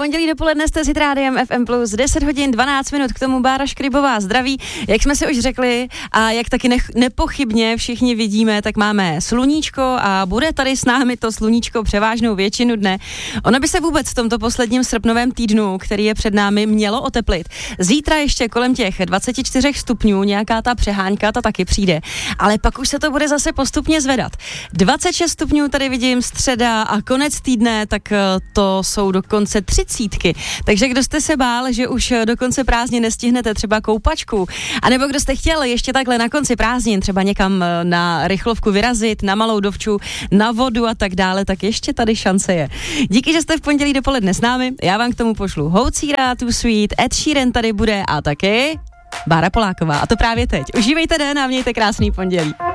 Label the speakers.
Speaker 1: pondělí dopoledne jste s Hit Rádiem FM+, 10 hodin 12 minut, k tomu Bára Škrybová zdraví. Jak jsme si už řekli a jak taky nepochybně všichni vidíme, tak máme sluníčko a bude tady s námi to sluníčko převážnou většinu dne. Ono by se vůbec v tomto posledním srpnovém týdnu, který je před námi, mělo oteplit. Zítra ještě kolem těch 24 stupňů nějaká ta přehánka, ta taky přijde, ale pak už se to bude zase postupně zvedat. 26 stupňů tady vidím, středa a konec týdne, tak to jsou dokonce 30. Takže kdo jste se bál, že už do konce prázdnin nestihnete třeba koupačku, anebo kdo jste chtěl ještě takhle na konci prázdnin třeba někam na rychlovku vyrazit, na Malou Dovču, na vodu a tak dále, tak ještě tady šance je. Díky, že jste v pondělí dopoledne s námi, já vám k tomu pošlu Houcíra, Too Sweet, Ed Sheeran tady bude a taky Bára Poláková. A to právě teď. Užívejte den a mějte krásný pondělí.